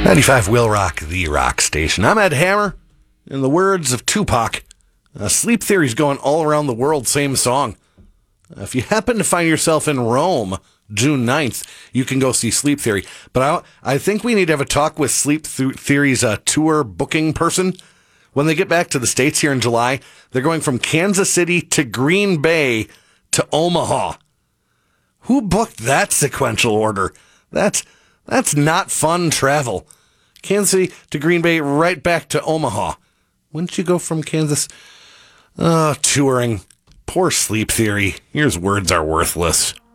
95 Will Rock, the rock station. I'm Ed Hammer. In the words of Tupac, Sleep Theory's going all around the world, same song. If you happen to find yourself in Rome, June 9th, you can go see Sleep Theory. But I think we need to have a talk with Sleep Theory's tour booking person. When they get back to the States here in July, they're going from Kansas City to Green Bay to Omaha. Who booked that sequential order? That's not fun travel. Kansas City to Green Bay, right back to Omaha. Wouldn't you go from Kansas? Touring. Poor Sleep Theory. Here's Words Are Worthless.